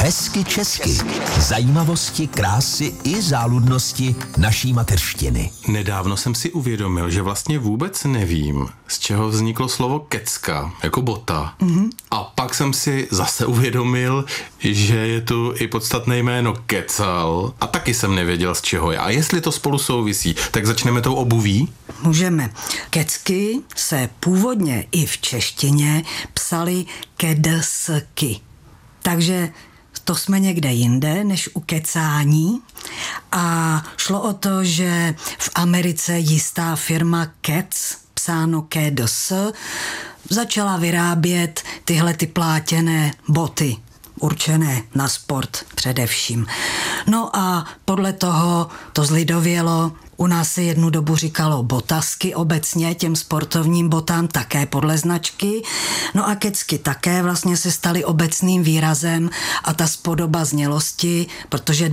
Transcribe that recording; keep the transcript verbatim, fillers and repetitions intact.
Hezky česky. Zajímavosti, krásy i záludnosti naší mateřštiny. Nedávno jsem si uvědomil, že vlastně vůbec nevím, z čeho vzniklo slovo kecka, jako bota. Mm-hmm. A pak jsem si zase uvědomil, že je tu i podstatné jméno kecal a taky jsem nevěděl, z čeho je. A jestli to spolu souvisí, tak začneme tou obuví? Můžeme. Kecky se původně i v češtině psaly kedsky. Takže to jsme někde jinde, než u kecání. A šlo o to, že v Americe jistá firma Keds, psáno K D S, začala vyrábět tyhle ty plátěné boty, určené na sport především. No a podle toho to zlidovělo. U nás se jednu dobu říkalo botasky obecně, těm sportovním botám také podle značky. No a kecky také vlastně se staly obecným výrazem a ta spodoba znělosti, protože